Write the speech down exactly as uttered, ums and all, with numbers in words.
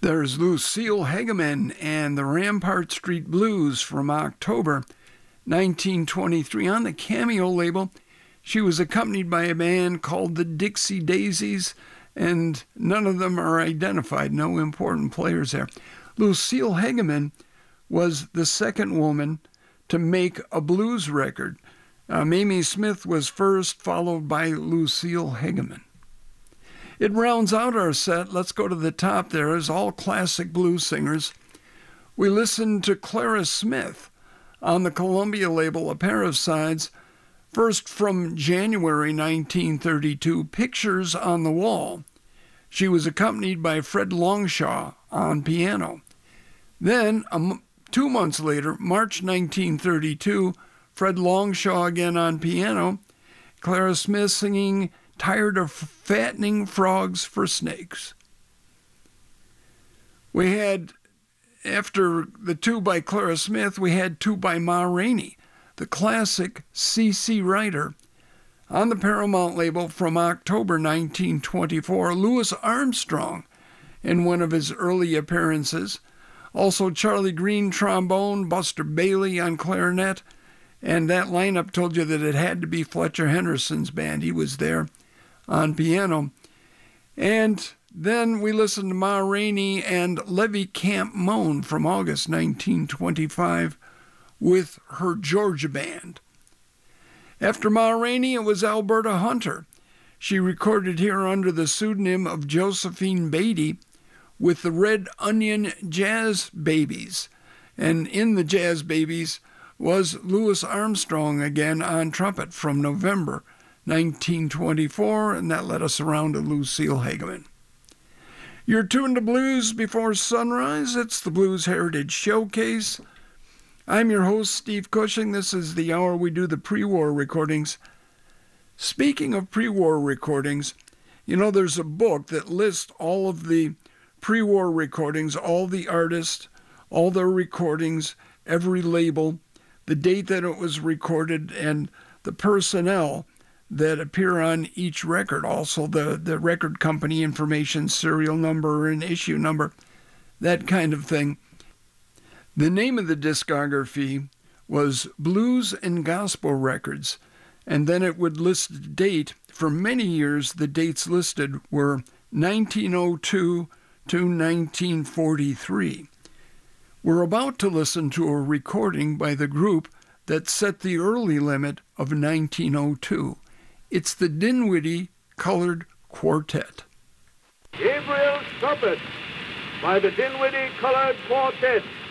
There's Lucille Hegeman and the Rampart Street Blues from October nineteen twenty-three. On the Cameo label, she was accompanied by a band called the Dixie Daisies, and none of them are identified, no important players there. Lucille Hegeman was the second woman to make a blues record. Uh, Mamie Smith was first, followed by Lucille Hegeman. It rounds out our set. Let's go to the top there. It's all classic blues singers. We listened to Clara Smith on the Columbia label, A Pair of Sides. First from January nineteen thirty-two, Pictures on the Wall. She was accompanied by Fred Longshaw on piano. Then, um, two months later, March nineteen thirty-two, Fred Longshaw again on piano, Clara Smith singing Tired of Fattening Frogs for Snakes. We had, after the two by Clara Smith, we had two by Ma Rainey, the classic C C Writer. On the Paramount label from October nineteen twenty-four, Louis Armstrong in one of his early appearances. Also Charlie Green trombone, Buster Bailey on clarinet, and that lineup told you that it had to be Fletcher Henderson's band. He was there on piano. And then we listened to Ma Rainey and Levy Camp Moan from August nineteen twenty-five with her Georgia Band. After Ma Rainey, it was Alberta Hunter. She recorded here under the pseudonym of Josephine Beatty with the Red Onion Jazz Babies. And in the Jazz Babies was Louis Armstrong again on trumpet from November nineteen twenty-four, and that led us around to Lucille Hegeman. You're tuned to Blues Before Sunrise. It's the Blues Heritage Showcase. I'm your host, Steve Cushing. This is the hour we do the pre-war recordings. Speaking of pre-war recordings, you know, there's a book that lists all of the pre-war recordings, all the artists, all their recordings, every label, the date that it was recorded, and the personnel that appear on each record. Also the, the record company information, serial number and issue number, that kind of thing. The name of the discography was Blues and Gospel Records, and then it would list the date. For many years, the dates listed were nineteen oh two to nineteen forty-three. We're about to listen to a recording by the group that set the early limit of nineteen oh two. It's the Dinwiddie Colored Quartet. Gabriel's Trumpet by the Dinwiddie Colored Quartet.